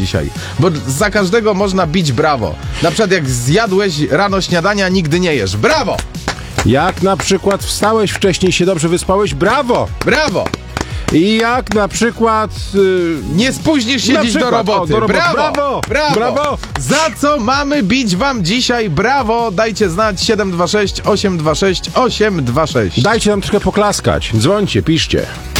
dzisiaj. Bo za każdego można bić brawo. Na przykład jak zjadłeś rano śniadania, nigdy nie jesz. Brawo! Jak na przykład wstałeś wcześniej, się dobrze wyspałeś, brawo! Brawo! I jak na przykład... Nie spóźnisz się Na dziś do przykład, roboty. do roboty. Brawo! Brawo! Brawo! Brawo! Za co mamy bić wam dzisiaj brawo? Dajcie znać 726 826 826. Dajcie nam trochę poklaskać. Dzwońcie, piszcie.